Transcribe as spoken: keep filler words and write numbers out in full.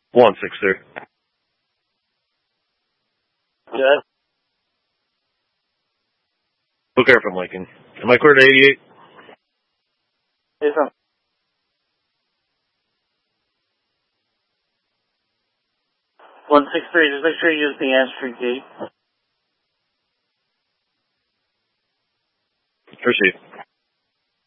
one six three. Yeah. Book Air from Lincoln. Am I clear to eighty-eight? Yes, sir. one six three, just make sure you use the Astrid gate. Proceed.